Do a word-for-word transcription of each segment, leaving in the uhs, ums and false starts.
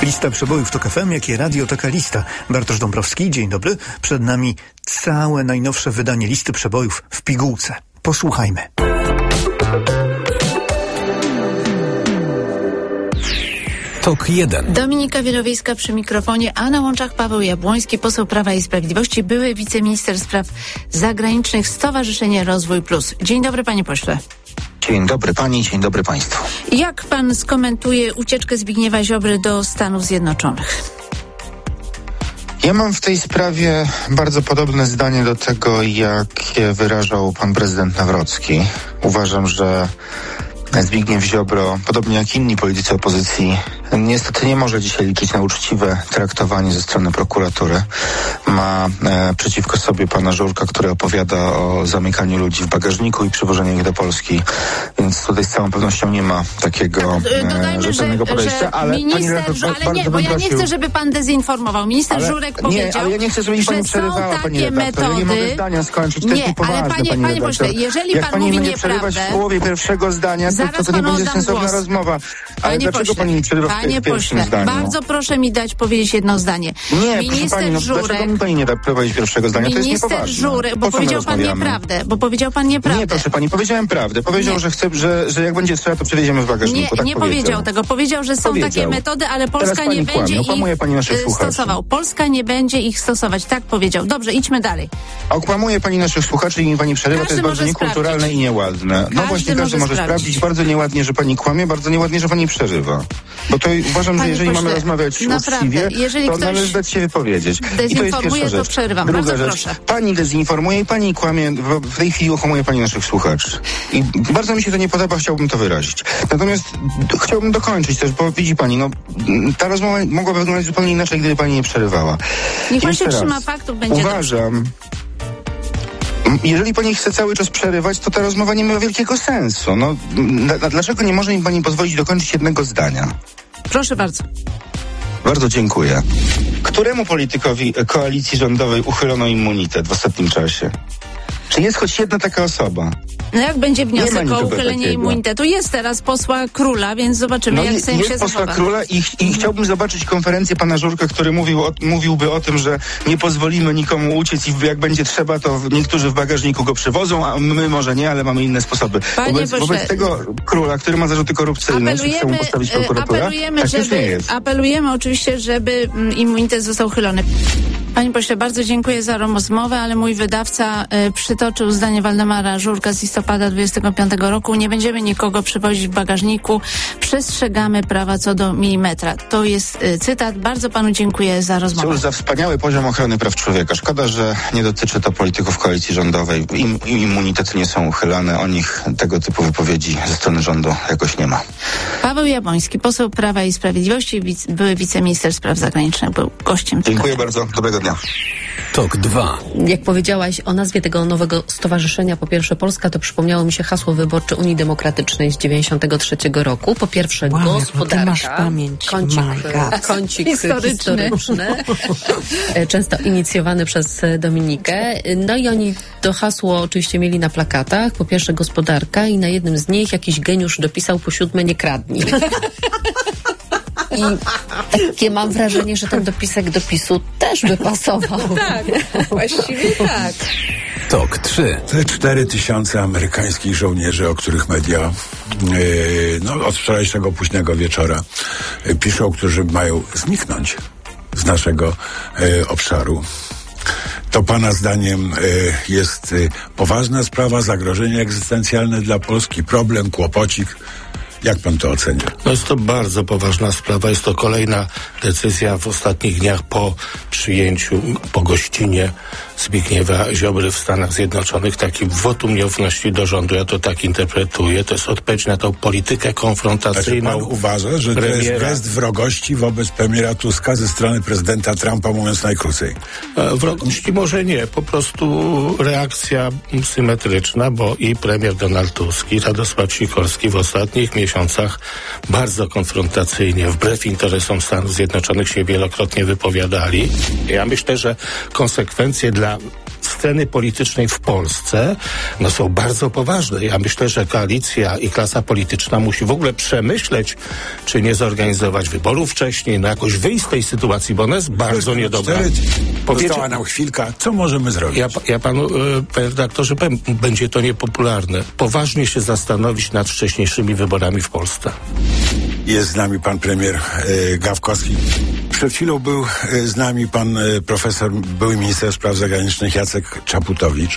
Lista przebojów Tok F M, jak i Radio Taka Lista. Bartosz Dąbrowski, dzień dobry. Przed nami całe najnowsze wydanie listy przebojów w pigułce. Posłuchajmy. Tok jeden. Dominika Wielowiejska przy mikrofonie, a na łączach Paweł Jabłoński, poseł Prawa i Sprawiedliwości, były wiceminister spraw zagranicznych Stowarzyszenia Rozwój Plus. Dzień dobry, panie pośle. Dzień dobry pani, dzień dobry państwu. Jak pan skomentuje ucieczkę Zbigniewa Ziobry do Stanów Zjednoczonych? Ja mam w tej sprawie bardzo podobne zdanie do tego, jakie wyrażał pan prezydent Nawrocki. Uważam, że Zbigniew Ziobro, podobnie jak inni politycy opozycji, niestety nie może dzisiaj liczyć na uczciwe traktowanie ze strony prokuratury. Ma e, przeciwko sobie pana Żurka, który opowiada o zamykaniu ludzi w bagażniku i przywożeniu ich do Polski, więc tutaj z całą pewnością nie ma takiego e, rzetelnego podejścia. Że ale minister, pani ale nie, bo ja nie chcę, żeby pan dezinformował. Minister ale, Żurek nie, powiedział, ale ja nie chcę, żeby mi pani przerywała, pani redaktor. Ja nie mogę zdania skończyć. To nie, jest niepoważne, ale panie, pani panie pośle, jeżeli jak pan pani mówi mnie nieprawdę, przerywać w połowie pierwszego zdania, to, to, to nie będzie sensowna głos. rozmowa. Ale panie dlaczego pośle, pani mi przerywa w, panie w pierwszym pośle, zdaniu? Bardzo proszę mi dać powiedzieć jedno zdanie. Nie, minister proszę pani, no, Żurek, dlaczego mi pani nie da prowadzić pierwszego zdania? Minister to jest niepoważne. Żurek, bo powiedział pan nieprawdę, bo powiedział pan nieprawdę. Nie, proszę pani, powiedziałem prawdę. Powiedział, nie. że chce, że, że jak będzie trzeba, to przewieziemy w bagażniku. Nie, tak nie powiedział. powiedział tego. Powiedział, że są powiedział. takie metody, ale Polska nie kłamie. będzie Okłamuje ich pani naszych stosował. Polska nie będzie ich stosować. Tak powiedział. Dobrze, idźmy dalej. Okłamuje pani naszych słuchaczy i mi pani przerywa. Każdy to jest bardzo niekulturalne sprawdzić. i nieładne. Każdy no właśnie, każdy może sprawdzić. sprawdzić. Bardzo nieładnie, że pani kłamie, bardzo nieładnie, że pani przerywa. Bo to uważam, Panie że jeżeli pośle, mamy rozmawiać uczciwie, jeżeli to ktoś należy dać się wypowiedzieć. dezinformuje, I to, to przerywam. Druga Bardzo rzecz. proszę. Pani dezinformuje i pani kłamie, w tej chwili okłamuje pani naszych słuchaczy. I bardzo mi się to nie podoba, chciałbym to wyrazić. Natomiast d- chciałbym dokończyć też, bo widzi pani, no ta rozmowa mogłaby wyglądać zupełnie inaczej, gdyby pani nie przerywała. Niech pan się raz. trzyma faktów, będzie Uważam, jeżeli pani chce cały czas przerywać, to ta rozmowa nie ma wielkiego sensu. No, d- dlaczego nie może mi pani pozwolić dokończyć jednego zdania? Proszę bardzo. Bardzo dziękuję. Któremu politykowi koalicji rządowej uchylono immunitet w ostatnim czasie? Czy jest choć jedna taka osoba? No jak będzie wniosek o uchylenie takiego. immunitetu? Jest teraz posła Króla, więc zobaczymy, no jak jest, Sejm jest się posła zachowa. Króla i, i chciałbym zobaczyć konferencję pana Żurka, który mówił o, mówiłby o tym, że nie pozwolimy nikomu uciec i jak będzie trzeba, to niektórzy w bagażniku go przywożą, a my może nie, ale mamy inne sposoby. Panie Wobec, pośle, wobec tego Króla, który ma zarzuty korupcyjne, chce mu postawić prokuratura, apelujemy, tak żeby, nie jest. apelujemy oczywiście, żeby mm, immunitet został uchylony. Panie pośle, bardzo dziękuję za rozmowę, ale mój wydawca y, przytoczył zdanie Waldemara Żurka z listopada dwudziestego piątego roku. Nie będziemy nikogo przywozić w bagażniku. Przestrzegamy prawa co do milimetra. To jest y, cytat. Bardzo panu dziękuję za rozmowę. Cóż za wspaniały poziom ochrony praw człowieka. Szkoda, że nie dotyczy to polityków koalicji rządowej. Im, im immunitety nie są uchylane. O nich tego typu wypowiedzi ze strony rządu jakoś nie ma. Paweł Jabłoński, poseł Prawa i Sprawiedliwości, wic, były wiceminister spraw zagranicznych, był gościem. Dziękuję bardzo. Dobrego dnia. Tok dwa. Jak powiedziałaś o nazwie tego nowego stowarzyszenia, po pierwsze Polska, to przypomniało mi się hasło wyborcze Unii Demokratycznej z dziewięćdziesiątego trzeciego roku. Po pierwsze wow, gospodarka, masz pamięć. kącik, kącik historyczny, historyczny często inicjowany przez Dominikę. No i oni to hasło oczywiście mieli na plakatach. Po pierwsze gospodarka i na jednym z nich jakiś geniusz dopisał po siódme nie kradnij. I takie mam wrażenie, że ten dopisek do PiSu też by pasował. Tak, właściwie tak. Tok trzy. Te cztery tysiące amerykańskich żołnierzy, o których media yy, no, od wczorajszego późnego wieczora yy, piszą, którzy mają zniknąć z naszego yy, obszaru. To pana zdaniem y, jest y, poważna sprawa, zagrożenie egzystencjalne dla Polski, problem, kłopocik. Jak pan to ocenia? No jest to bardzo poważna sprawa. Jest to kolejna decyzja w ostatnich dniach po przyjęciu, po gościnie Zbigniewa Ziobry w Stanach Zjednoczonych. Taki wotum nieufności do rządu. Ja to tak interpretuję. To jest odpowiedź na tą politykę konfrontacyjną. Znaczy pan uważa, że premiera... to jest gest wrogości wobec premiera Tuska ze strony prezydenta Trumpa, mówiąc najkrócej? E, wrogości może nie. Po prostu reakcja symetryczna, bo i premier Donald Tusk, i Radosław Sikorski w ostatnich miesiącach bardzo konfrontacyjnie, wbrew interesom Stanów Zjednoczonych się wielokrotnie wypowiadali. Ja myślę, że konsekwencje dla sceny politycznej w Polsce no, są bardzo poważne. Ja myślę, że koalicja i klasa polityczna musi w ogóle przemyśleć, czy nie zorganizować wyborów wcześniej, no jakoś wyjść z tej sytuacji, bo ona jest bardzo niedobra. Została nam chwilka. Co możemy zrobić? Ja, ja panu, y, panie redaktorze, powiem, będzie to niepopularne. Poważnie się zastanowić nad wcześniejszymi wyborami w Polsce. Jest z nami pan premier e, Gawkowski. Przed chwilą był e, z nami pan e, profesor, były minister spraw zagranicznych Jacek Czaputowicz.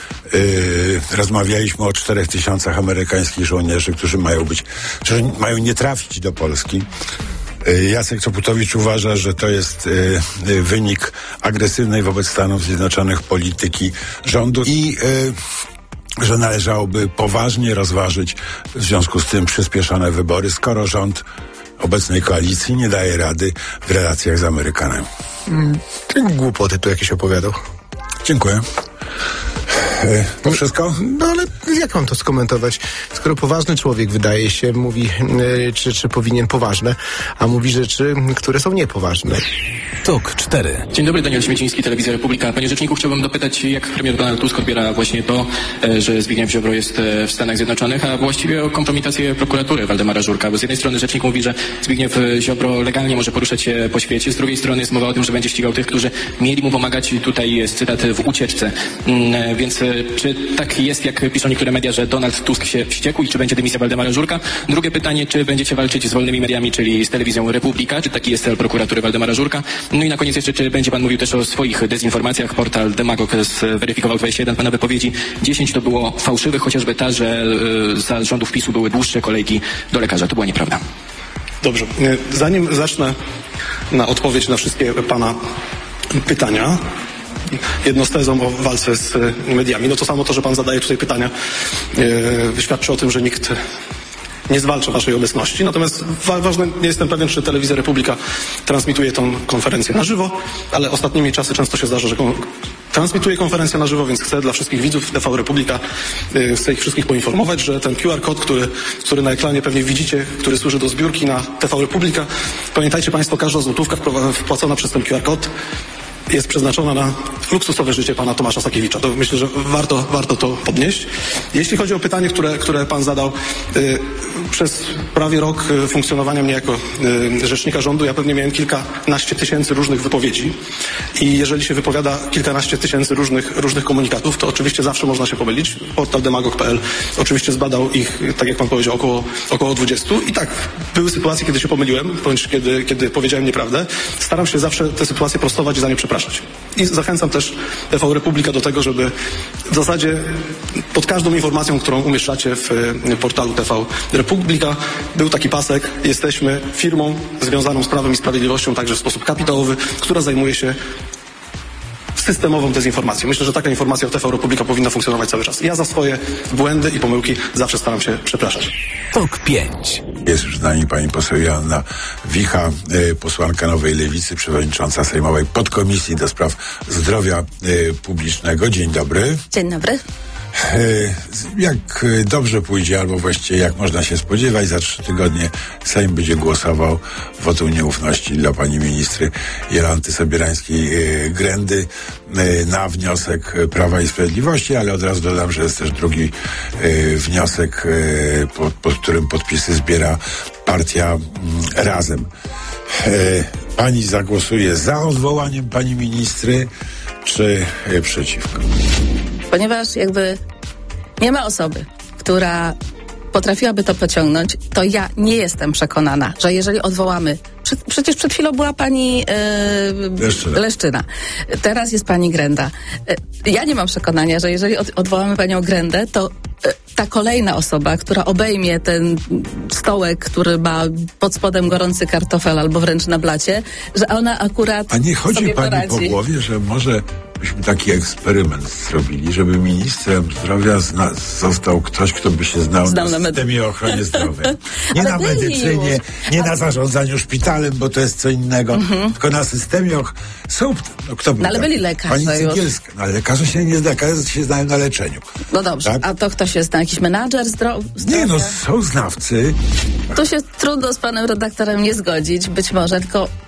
E, rozmawialiśmy o czterech tysiącach amerykańskich żołnierzy, którzy mają być, którzy mają nie trafić do Polski. E, Jacek Czaputowicz uważa, że to jest e, e, wynik agresywnej wobec Stanów Zjednoczonych polityki rządu i e, że należałoby poważnie rozważyć w związku z tym przyspieszone wybory, skoro rząd obecnej koalicji nie daje rady w relacjach z Amerykanami. Mm, głupoty tu jakieś opowiadał. Dziękuję. E, to wszystko? No ale jak mam to skomentować? Skoro poważny człowiek, wydaje się, mówi, yy, czy, czy powinien poważne, a mówi rzeczy, które są niepoważne. Tok cztery. Dzień dobry, Daniel Śmieciński, Telewizja Republika. Panie Rzeczniku, chciałbym dopytać, jak premier Donald Tusk odbiera właśnie to, że Zbigniew Ziobro jest w Stanach Zjednoczonych, a właściwie o kompromitację prokuratury Waldemara Żurka. Bo z jednej strony rzecznik mówi, że Zbigniew Ziobro legalnie może poruszać się po świecie, z drugiej strony jest mowa o tym, że będzie ścigał tych, którzy mieli mu pomagać, tutaj jest cytat, w ucieczce. Więc czy tak jest, jak piszą niektóre media, że Donald Tusk się wściekł i czy będzie dymisja Waldemara Żurka? Drugie pytanie, czy będziecie walczyć z wolnymi mediami, czyli z Telewizją Republika, czy taki jest cel prokuratury Waldemara Żurka? No i na koniec jeszcze, czy będzie pan mówił też o swoich dezinformacjach? Portal Demagog zweryfikował dwadzieścia jeden pana wypowiedzi. dziesięć to było fałszywych, chociażby ta, że y, za rządów PiSu były dłuższe kolejki do lekarza. To była nieprawda. Dobrze. Zanim zacznę na odpowiedź na wszystkie pana pytania, jedno z tezą o walce z mediami, no to samo to, że pan zadaje tutaj pytania, yy, świadczy o tym, że nikt nie zwalcza waszej obecności. Natomiast wa- ważne, nie jestem pewien, czy Telewizja Republika transmituje tą konferencję na żywo, ale ostatnimi czasy często się zdarza, że kon- transmituje konferencję na żywo, więc chcę dla wszystkich widzów T V Republika, yy, chcę ich wszystkich poinformować, że ten Q R kod, który, który na ekranie pewnie widzicie, który służy do zbiórki na T V Republika, pamiętajcie państwo, każda złotówka wpro- wpłacona przez ten Q R kod jest przeznaczona na luksusowe życie pana Tomasza Sakiewicza. To myślę, że warto, warto to podnieść. Jeśli chodzi o pytanie, które, które pan zadał, yy, przez prawie rok yy, funkcjonowania mnie jako yy, rzecznika rządu, ja pewnie miałem kilkanaście tysięcy różnych wypowiedzi i jeżeli się wypowiada kilkanaście tysięcy różnych, różnych komunikatów, to oczywiście zawsze można się pomylić. Portal demagog kropka p l oczywiście zbadał ich, tak jak pan powiedział, około, około dwudziestu i tak, były sytuacje, kiedy się pomyliłem, bądź kiedy, kiedy powiedziałem nieprawdę. Staram się zawsze te sytuacje prostować i za nie przepraszać. I zachęcam też T V Republika do tego, żeby w zasadzie pod każdą informacją, którą umieszczacie w portalu T V Republika, był taki pasek. Jesteśmy firmą związaną z Prawem i Sprawiedliwością, także w sposób kapitałowy, która zajmuje się systemową dezinformacją. Myślę, że taka informacja w T V Republika powinna funkcjonować cały czas. Ja za swoje błędy i pomyłki zawsze staram się przepraszać. Tok pięć. Jest już z nami pani poseł Joanna Wicha, y, posłanka Nowej Lewicy, przewodnicząca Sejmowej Podkomisji do Spraw Zdrowia y, Publicznego. Dzień dobry. Dzień dobry. Jak dobrze pójdzie, albo właściwie jak można się spodziewać, za trzy tygodnie Sejm będzie głosował wotum nieufności dla pani ministry Jolanty Sobierańskiej-Grendy na wniosek Prawa i Sprawiedliwości, ale od razu dodam, że jest też drugi wniosek, pod, pod którym podpisy zbiera partia Razem. Pani zagłosuje za odwołaniem pani ministry, czy przeciwko? Ponieważ jakby nie ma osoby, która potrafiłaby to pociągnąć, to ja nie jestem przekonana, że jeżeli odwołamy... Przed, przecież przed chwilą była pani yy, Leszczyna. Leszczyna. Teraz jest pani Grenda. Yy, ja nie mam przekonania, że jeżeli od, odwołamy panią Grendę, to yy, ta kolejna osoba, która obejmie ten stołek, który ma pod spodem gorący kartofel albo wręcz na blacie, że ona akurat A nie chodzi sobie pani poradzi. po głowie, że może byśmy taki eksperyment zrobili, żeby ministrem zdrowia zna- został ktoś, kto by się znał Znam na na systemie ochrony zdrowia. Nie Ale na byli medycynie, już. nie A- na zarządzaniu szpitalem, bo to jest co innego, Mhm. tylko na systemie och... Są, no kto był No, ale taki? byli lekarze Pani już. Cygielska. No ale lekarze się nie zna, lekarze się znają na leczeniu. No dobrze, Tak? a to ktoś jest na jakiś menadżer zdro- zdrowia? Nie no, są znawcy. Tu się trudno z panem redaktorem nie zgodzić, być może, tylko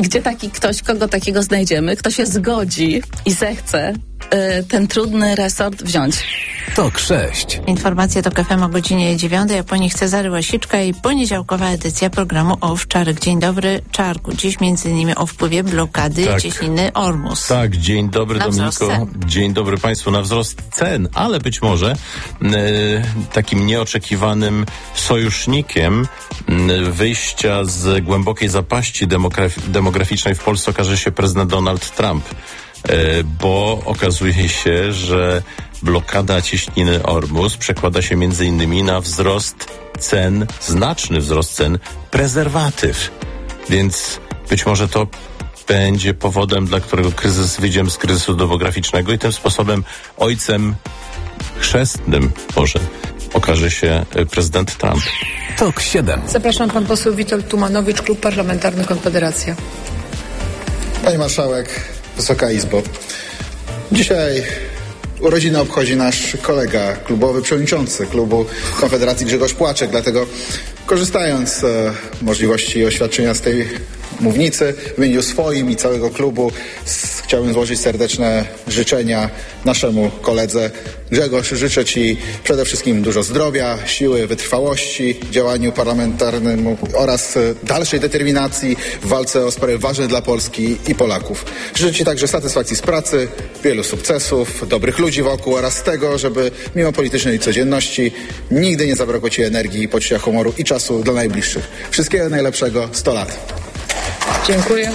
gdzie taki ktoś, kogo takiego znajdziemy, kto się zgodzi i zechce y, ten trudny resort wziąć. Tok sześć. Informacje to K F M o godzinie dziewiątej, a po nich Cezary Łasiczka i poniedziałkowa edycja programu Owczarek. Dzień dobry, Czarku. Dziś między innymi o wpływie blokady Tak. cieśniny Ormus. Tak, dzień dobry Na wzrost Dominiko, cen. dzień dobry Państwu, na wzrost cen, ale być może e, takim nieoczekiwanym sojusznikiem m, wyjścia z głębokiej zapaści demograf- demograficznej w Polsce okaże się prezydent Donald Trump, e, bo okazuje się, że blokada cieśniny Ormus przekłada się między innymi na wzrost cen, znaczny wzrost cen prezerwatyw, więc być może to będzie powodem, dla którego kryzys, wyjdziemy z kryzysu demograficznego i tym sposobem ojcem chrzestnym może okaże się prezydent Trump. Tok siedem. Zapraszam, pan poseł Witold Tumanowicz, Klub Parlamentarny Konfederacja. Pani Marszałek, Wysoka Izbo. Dzisiaj urodziny obchodzi nasz kolega klubowy, przewodniczący klubu Konfederacji Grzegorz Płaczek, dlatego korzystając z e, możliwości oświadczenia z tej mównicy w imieniu swoim i całego klubu s- chciałbym złożyć serdeczne życzenia naszemu koledze. Grzegorz, życzę Ci przede wszystkim dużo zdrowia, siły, wytrwałości w działaniu parlamentarnym oraz e, dalszej determinacji w walce o sprawy ważne dla Polski i Polaków. Życzę Ci także satysfakcji z pracy, wielu sukcesów, dobrych ludzi wokół oraz tego, żeby mimo politycznej codzienności nigdy nie zabrakło Ci energii, poczucia humoru i czasu dla najbliższych. Wszystkiego najlepszego, sto lat. Dziękuję.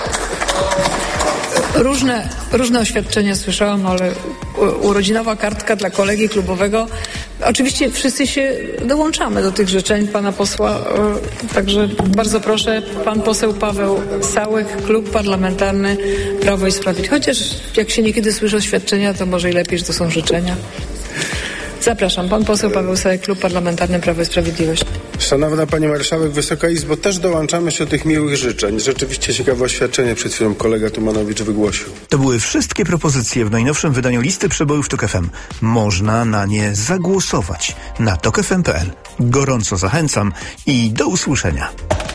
Różne, różne oświadczenia słyszałam, ale u- urodzinowa kartka dla kolegi klubowego. Oczywiście wszyscy się dołączamy do tych życzeń pana posła, e, także bardzo proszę, pan poseł Paweł Sałek, Klub Parlamentarny Prawo i Sprawiedliwość. Chociaż jak się niekiedy słyszy oświadczenia, to może i lepiej, że to są życzenia. Zapraszam, pan poseł Paweł Sałek, Klub Parlamentarny Prawo i Sprawiedliwość. Szanowna Pani Marszałek, Wysoka Izbo, też dołączamy się do tych miłych życzeń. Rzeczywiście ciekawe oświadczenie przed chwilą kolega Tumanowicz wygłosił. To były wszystkie propozycje w najnowszym wydaniu listy przebojów Tok F M. Można na nie zagłosować na tok f m kropka p l. Gorąco zachęcam i do usłyszenia.